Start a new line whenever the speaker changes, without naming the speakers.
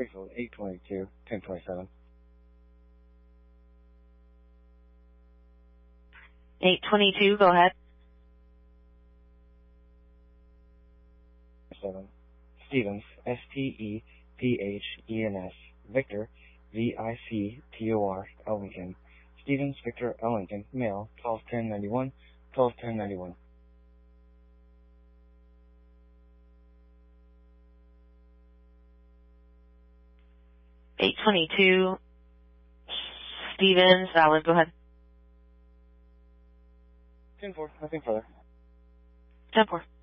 Springfield 822 1027.
822, go ahead.
7. Stevens, STEPHENS, Victor, VICTOR, Ellington. Stevens Victor Ellington, male, 121091, 121091.
822, Stevens, valid, go ahead.
10-4, nothing further.
10-4.